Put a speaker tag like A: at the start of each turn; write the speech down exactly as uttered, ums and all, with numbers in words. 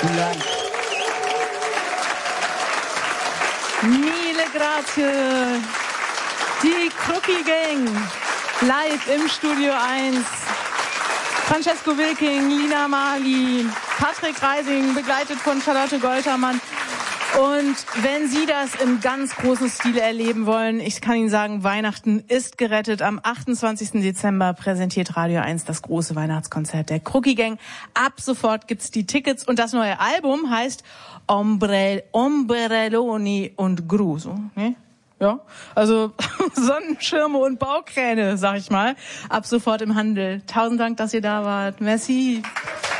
A: Vielen Dank.
B: Mille grazie. Die Crookie Gang live im Studio eins. Francesco Wilking, Lina Marli, Patrick Reising, begleitet von Charlotte Goltermann. Und wenn Sie das im ganz großen Stile erleben wollen, ich kann Ihnen sagen, Weihnachten ist gerettet. Am achtundzwanzigsten Dezember präsentiert Radio eins das große Weihnachtskonzert der Crookie Gang. Ab sofort gibt's die Tickets und das neue Album heißt Ombre, Ombrelloni und Gru. So, ne? Ja, also Sonnenschirme und Baukräne, sag ich mal. Ab sofort im Handel. Tausend Dank, dass ihr da wart. Merci.